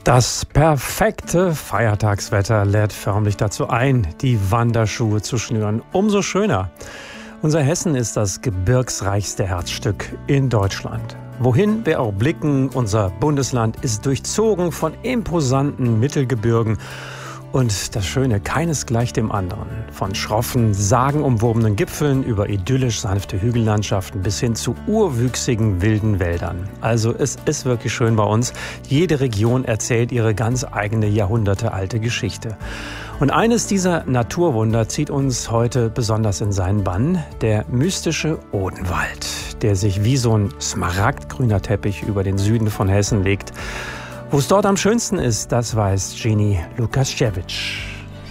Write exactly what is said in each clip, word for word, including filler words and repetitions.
Das perfekte Feiertagswetter lädt förmlich dazu ein, die Wanderschuhe zu schnüren. Umso schöner. Unser Hessen ist das gebirgsreichste Herzstück in Deutschland. Wohin wir auch blicken, unser Bundesland ist durchzogen von imposanten Mittelgebirgen. Und das Schöne, keines gleich dem anderen. Von schroffen, sagenumwobenen Gipfeln über idyllisch sanfte Hügellandschaften bis hin zu urwüchsigen wilden Wäldern. Also es ist wirklich schön bei uns. Jede Region erzählt ihre ganz eigene jahrhundertealte Geschichte. Und eines dieser Naturwunder zieht uns heute besonders in seinen Bann, der mystische Odenwald, der sich wie so ein smaragdgrüner Teppich über den Süden von Hessen legt. Wo es dort am schönsten ist, das weiß Jenny Lukasiewicz.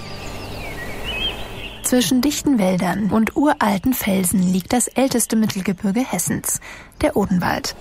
Zwischen dichten Wäldern und uralten Felsen liegt das älteste Mittelgebirge Hessens, der Odenwald.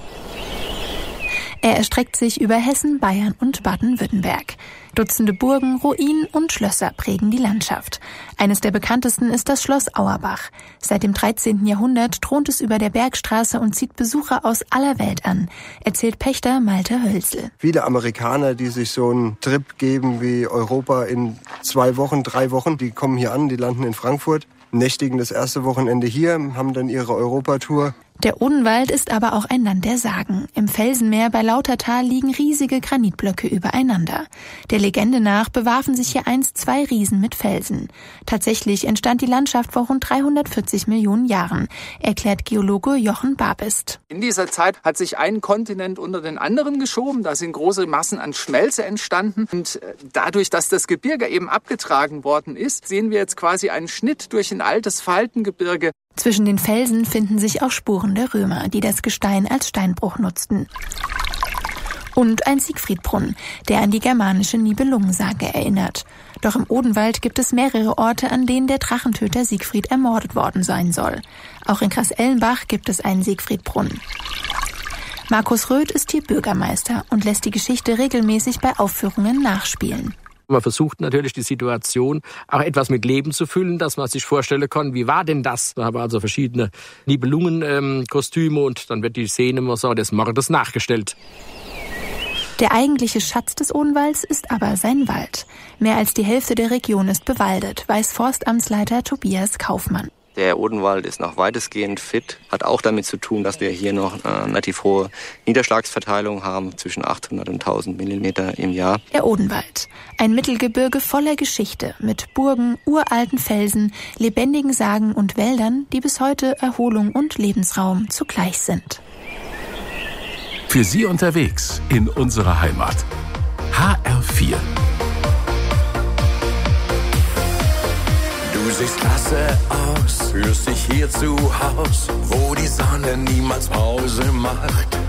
Er erstreckt sich über Hessen, Bayern und Baden-Württemberg. Dutzende Burgen, Ruinen und Schlösser prägen die Landschaft. Eines der bekanntesten ist das Schloss Auerbach. Seit dem dreizehnten Jahrhundert thront es über der Bergstraße und zieht Besucher aus aller Welt an, erzählt Pächter Malte Hölzel. Viele Amerikaner, die sich so einen Trip geben wie Europa in zwei Wochen, drei Wochen, die kommen hier an, die landen in Frankfurt, nächtigen das erste Wochenende hier, haben dann ihre Europatour. Der Odenwald ist aber auch ein Land der Sagen. Im Felsenmeer bei Lautertal liegen riesige Granitblöcke übereinander. Der Legende nach bewarfen sich hier einst zwei Riesen mit Felsen. Tatsächlich entstand die Landschaft vor rund dreihundertvierzig Millionen Jahren, erklärt Geologe Jochen Babist. In dieser Zeit hat sich ein Kontinent unter den anderen geschoben. Da sind große Massen an Schmelze entstanden. Und dadurch, dass das Gebirge eben abgetragen worden ist, sehen wir jetzt quasi einen Schnitt durch ein altes Faltengebirge. Zwischen den Felsen finden sich auch Spuren der Römer, die das Gestein als Steinbruch nutzten. Und ein Siegfriedbrunnen, der an die germanische Nibelungensage erinnert. Doch im Odenwald gibt es mehrere Orte, an denen der Drachentöter Siegfried ermordet worden sein soll. Auch in Grasellenbach gibt es einen Siegfriedbrunnen. Markus Röth ist hier Bürgermeister und lässt die Geschichte regelmäßig bei Aufführungen nachspielen. Man versucht natürlich, die Situation auch etwas mit Leben zu füllen, dass man sich vorstellen kann, wie war denn das? Da haben wir also verschiedene Nibelungenkostüme ähm, und dann wird die Szene immer so des Mordes nachgestellt. Der eigentliche Schatz des Odenwalds ist aber sein Wald. Mehr als die Hälfte der Region ist bewaldet, weiß Forstamtsleiter Tobias Kaufmann. Der Odenwald ist noch weitestgehend fit, hat auch damit zu tun, dass wir hier noch eine relativ hohe Niederschlagsverteilung haben, zwischen achthundert und tausend Millimeter im Jahr. Der Odenwald, ein Mittelgebirge voller Geschichte, mit Burgen, uralten Felsen, lebendigen Sagen und Wäldern, die bis heute Erholung und Lebensraum zugleich sind. Für Sie unterwegs in unserer Heimat. H R vier. Du siehst klasse aus, fühlst dich hier zu Haus, wo die Sonne niemals Pause macht.